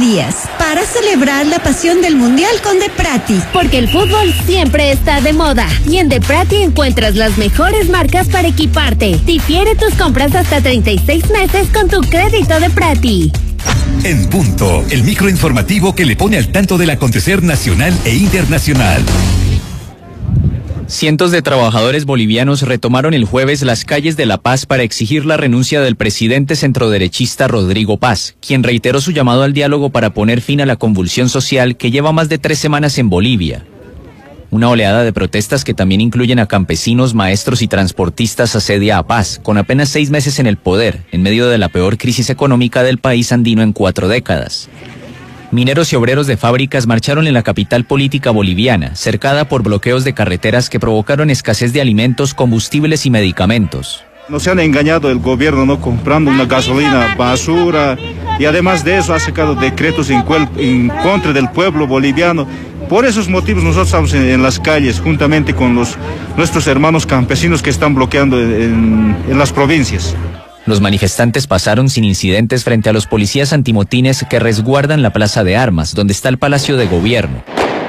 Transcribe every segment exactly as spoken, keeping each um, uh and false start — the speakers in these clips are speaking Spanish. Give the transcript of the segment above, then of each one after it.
días para celebrar la pasión del Mundial con Deprati. Porque el fútbol siempre está de moda y en Deprati encuentras las mejores marcas para equiparte. Difiere tus compras hasta treinta y seis meses con tu crédito Deprati. En punto, el microinformativo que le pone al tanto del acontecer nacional e internacional. Cientos de trabajadores bolivianos retomaron el jueves las calles de La Paz para exigir la renuncia del presidente centroderechista Rodrigo Paz, quien reiteró su llamado al diálogo para poner fin a la convulsión social que lleva más de tres semanas en Bolivia. Una oleada de protestas que también incluyen a campesinos, maestros y transportistas asedia a Paz, con apenas seis meses en el poder, en medio de la peor crisis económica del país andino en cuatro décadas. Mineros y obreros de fábricas marcharon en la capital política boliviana, cercada por bloqueos de carreteras que provocaron escasez de alimentos, combustibles y medicamentos. Nos han engañado el gobierno, ¿no?, comprando una gasolina basura, y además de eso ha sacado decretos en, en contra del pueblo boliviano. Por esos motivos nosotros estamos en, en las calles juntamente con los, nuestros hermanos campesinos que están bloqueando en, en las provincias. Los manifestantes pasaron sin incidentes frente a los policías antimotines que resguardan la Plaza de Armas, donde está el Palacio de Gobierno.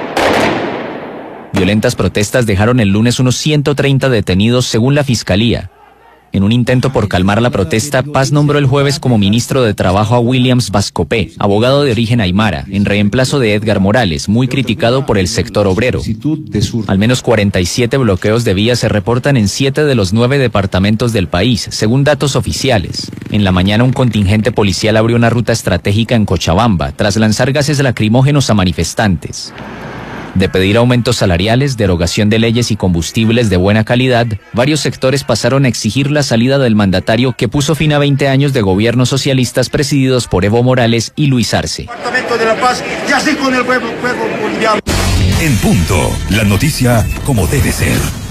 Violentas protestas dejaron el lunes unos ciento treinta detenidos según la Fiscalía. En un intento por calmar la protesta, Paz nombró el jueves como ministro de Trabajo a Williams Vascopé, abogado de origen aymara, en reemplazo de Edgar Morales, muy criticado por el sector obrero. Al menos cuarenta y siete bloqueos de vías se reportan en siete de los nueve departamentos del país, según datos oficiales. En la mañana un contingente policial abrió una ruta estratégica en Cochabamba, tras lanzar gases lacrimógenos a manifestantes. De pedir aumentos salariales, derogación de leyes y combustibles de buena calidad, varios sectores pasaron a exigir la salida del mandatario que puso fin a veinte años de gobiernos socialistas presididos por Evo Morales y Luis Arce. Departamento de La Paz, y así con el pueblo, pueblo boliviano. En punto, la noticia como debe ser.